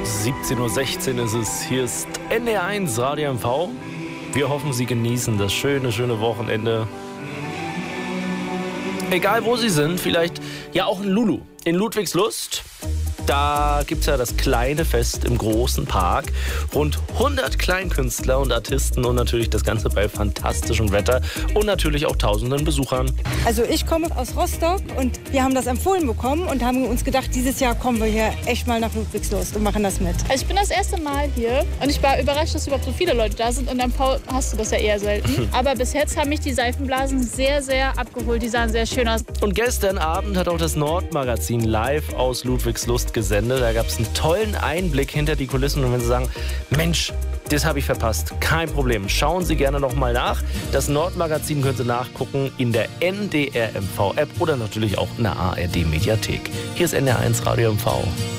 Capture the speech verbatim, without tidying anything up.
siebzehn Uhr sechzehn ist es. Hier ist N D R eins Radio M V. Wir hoffen, Sie genießen das schöne, schöne Wochenende. Egal wo Sie sind, vielleicht ja auch in Lulu, in Ludwigslust. Da gibt es ja das kleine Fest im großen Park. Rund hundert Kleinkünstler und Artisten und natürlich das Ganze bei fantastischem Wetter und natürlich auch tausenden Besuchern. Also ich komme aus Rostock und wir haben das empfohlen bekommen und haben uns gedacht, dieses Jahr kommen wir hier echt mal nach Ludwigslust und machen das mit. Also ich bin das erste Mal hier und ich war überrascht, dass überhaupt so viele Leute da sind. Und in M V hast du das ja eher selten. Aber bis jetzt haben mich die Seifenblasen sehr, sehr abgeholt. Die sahen sehr schön aus. Und gestern Abend hat auch das Nordmagazin live aus Ludwigslust gesendet. Da gab es einen tollen Einblick hinter die Kulissen. Und wenn Sie sagen, Mensch, das habe ich verpasst, kein Problem. Schauen Sie gerne noch mal nach. Das Nordmagazin können Sie nachgucken in der N D R M V App oder natürlich auch in der A R D Mediathek. Hier ist N D R eins Radio M V.